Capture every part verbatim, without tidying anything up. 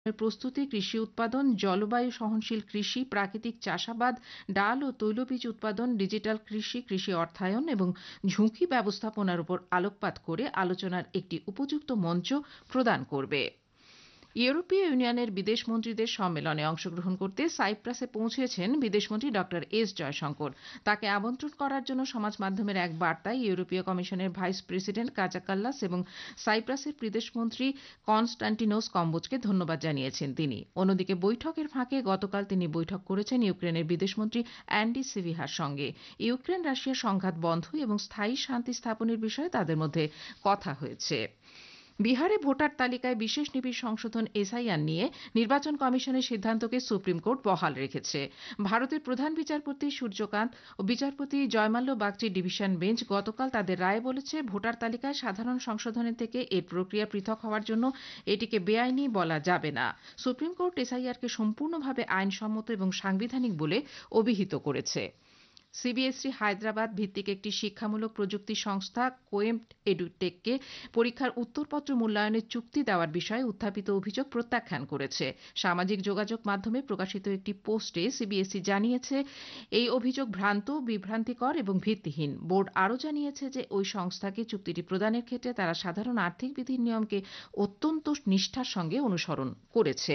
প্রস্তুতি, কৃষি উৎপাদন, জলবায়ু সহনশীল কৃষি, প্রাকৃতিক চাষাবাদ, ডাল ও তৈলবীজ উৎপাদন, ডিজিটাল কৃষি, কৃষি অর্থায়ন এবং ঝুঁকি ব্যবস্থাপনার উপর আলোকপাত করে আলোচনার একটি উপযুক্ত মঞ্চ প্রদান করবে। ইউরোপীয় ইউনিয়নের বিদেশমন্ত্রীদের সম্মেলনে অংশগ্রহণ করতে সাইপ্রাসে পৌঁছেছেন বিদেশমন্ত্রী ডক্টর এস জয়শঙ্কর। তাকে আমন্ত্রণ করার জন্য সমাজ মাধ্যমের এক বার্তায় ইউরোপীয় কমিশনের ভাইস প্রেসিডেন্ট কাজা কাল্লাস এবং সাইপ্রাসের বিদেশমন্ত্রী কনস্টান্টিনোস কম্বোজকে ধন্যবাদ জানিয়েছেন তিনি। অন্যদিকে বৈঠকের ফাঁকে গতকাল তিনি বৈঠক করেছেন ইউক্রেনের বিদেশমন্ত্রী অ্যান্ডি সিভিহার সঙ্গে। ইউক্রেন রাশিয়া সংঘাত বন্ধ এবং স্থায়ী শান্তি স্থাপনের বিষয়ে তাদের মধ্যে কথা হয়েছে। বিহারে ভোটার তালিকায় বিশেষ নিবিড় সংশোধন এসআইআর নিয়ে নির্বাচন কমিশনের সিদ্ধান্তকে সুপ্রিম কোর্ট বহাল রেখেছে। ভারতের প্রধান বিচারপতি সূর্যকান্ত ও বিচারপতি জয়মাল্য বাগচির ডিভিশন বেঞ্চ গতকাল তাদের রায়ে বলেছে, ভোটার তালিকায় সাধারণ সংশোধনের থেকে এর প্রক্রিয়া পৃথক হওয়ার জন্য এটিকে বেআইনি বলা যাবে না। সুপ্রিম কোর্ট এসআইআরকে সম্পূর্ণভাবে আইনসম্মত এবং সাংবিধানিক বলে অভিহিত করেছে। সিবিএসই হায়দ্রাবাদ ভিত্তিক একটি শিক্ষামূলক প্রযুক্তি সংস্থা কোয়েম্প এডুটেককে পরীক্ষার উত্তরপত্র মূল্যায়নের চুক্তি দেওয়ার বিষয়ে উত্থাপিত অভিযোগ প্রত্যাখ্যান করেছে। সামাজিক যোগাযোগ মাধ্যমে প্রকাশিত একটি পোস্টে সিবিএসই জানিয়েছে, এই অভিযোগ ভ্রান্ত, বিভ্রান্তিকর এবং ভিত্তিহীন। বোর্ড আরও জানিয়েছে যে ওই সংস্থাকে চুক্তিটি প্রদানের ক্ষেত্রে তারা সাধারণ আর্থিক বিধির নিয়মকে অত্যন্ত নিষ্ঠার সঙ্গে অনুসরণ করেছে।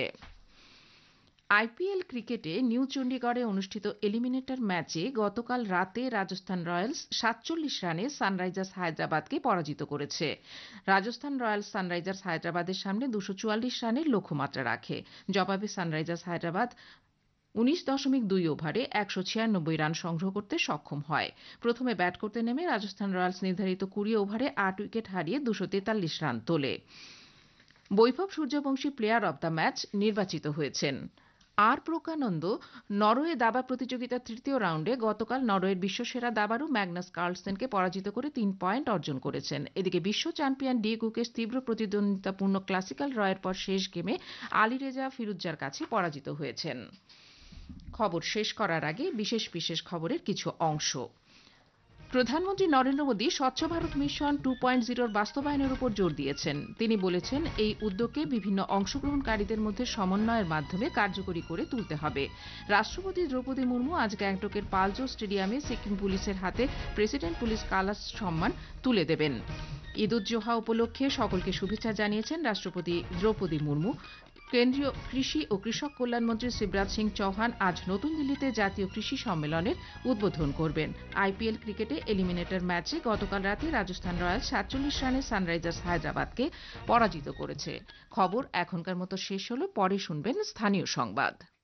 আইপিএল ক্রিকেটে নিউ চণ্ডীগড়ে অনুষ্ঠিত এলিমিনেটর ম্যাচে গতকাল রাতে রাজস্থান রয়্যালস সাতচল্লিশ রানে সানরাইজার্স হায়দ্রাবাদকে পরাজিত করেছে। রাজস্থান রয়্যালস সানরাইজার্স হায়দ্রাবাদের সামনে দুশো চুয়াল্লিশ রানের লক্ষ্যমাত্রা রাখে। জবাবে সানরাইজার্স হায়দ্রাবাদ উনিশ দশমিক দুই ওভারে একশো ছিয়ানব্বই রান সংগ্রহ করতে সক্ষম হয়। প্রথমে ব্যাট করতে নেমে রাজস্থান রয়্যালস নির্ধারিত কুড়ি ওভারে আট উইকেট হারিয়ে দুশো তেতাল্লিশ রান তোলে। বৈভব Suryavanshi player of the match নির্বাচিত হয়েছেন। আর প্রজ্ঞানন্দ নরওয়ে দাবা প্রতিযোগিতার তৃতীয় রাউন্ডে গতকাল নরওয়ের বিশ্বসেরা দাবাড়ু ম্যাগনাস কার্লসেনকে পরাজিত করে তিন পয়েন্ট অর্জন করেছেন। এদিকে বিশ্ব চ্যাম্পিয়ন ডি গুকেশ তীব্র প্রতিদ্বন্দ্বিতাপূর্ণ ক্লাসিক্যাল ড্রয়ের পর শেষ গেমে আলীরেজা ফিরুজ্জার কাছে পরাজিত হয়েছেন। খবর শেষ করার আগে বিশেষ বিশেষ খবরের কিছু অংশ। প্রধানমন্ত্রী নরেন্দ্র মোদী স্বচ্ছ ভারত মিশন টু পয়েন্ট জিরোর বাস্তবায়নের উপর জোর দিয়েছেন। তিনি বলেছেন, এই উদ্যোগকে বিভিন্ন অংশগ্রহণকারীদের মধ্যে সমন্বয়ের মাধ্যমে কার্যকরী করে তুলতে হবে। রাষ্ট্রপতি দ্রৌপদী মুর্মু আজ গ্যাংটকের পালজো স্টেডিয়ামে সিকিম পুলিশের হাতে প্রেসিডেন্ট পুলিশ কালাস সম্মান তুলে দেবেন। ঈদ উজ জোহা উপলক্ষে সকলকে শুভেচ্ছা জানিয়েছেন রাষ্ট্রপতি দ্রৌপদী মুর্মু। কেন্দ্রীয় কৃষি ও কৃষক কল্যাণমন্ত্রী শিবরাজ সিং চৌহান আজ নতুন দিল্লিতে জাতীয় কৃষি সম্মেলনের উদ্বোধন করবেন। আইপিএল ক্রিকেটে এলিমিনেটর ম্যাচে গতকাল রাতে রাজস্থান রয়্যালস সাতচল্লিশ রানে সানরাইজার্স হায়দ্রাবাদকে পরাজিত করেছে। খবর এখনকার মতো শেষ হলো, পরে শুনবেন স্থানীয় সংবাদ।